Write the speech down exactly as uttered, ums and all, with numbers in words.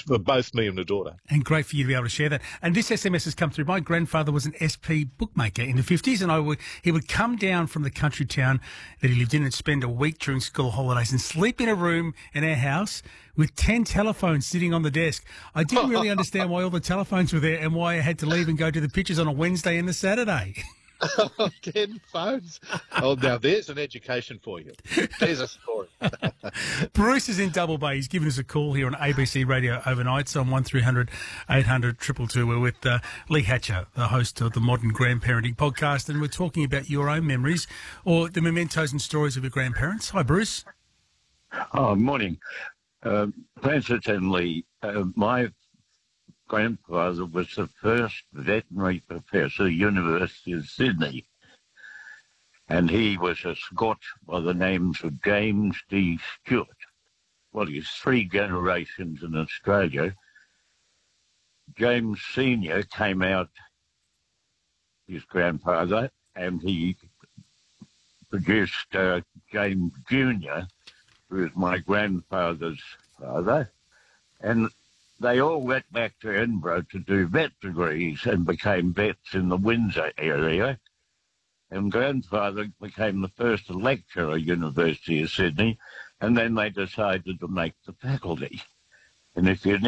for both me and the daughter. And great for you to be able to share that. And this S M S has come through. My grandfather was an S P bookmaker in the fifties, and I would, he would come down from the country town that he lived in and spend a week during school holidays and sleep in a room in our house with ten telephones sitting on the desk. I didn't really understand why all the telephones were there and why I had to leave and go to the pictures on a Wednesday and the Saturday. Ten phones. Oh, now there's an education for you. There's a story. Bruce is in Double Bay. He's given us a call here on A B C Radio overnight. So on one three hundred eight hundred two two two. We're with uh, Lee Hatcher, the host of the Modern Grandparenting Podcast, and we're talking about your own memories or the mementos and stories of your grandparents. Hi, Bruce. Oh, morning. Uh, coincidentally, uh, my grandfather was the first veterinary professor at University of Sydney, and he was a Scot by the name of James D. Stewart. Well, he's three generations in Australia. James Senior came out, his grandfather, and he produced uh, James Junior, who is my grandfather's father, and they all went back to Edinburgh to do vet degrees and became vets in the Windsor area. And grandfather became the first lecturer at University of Sydney, and then they decided to make the faculty. And if you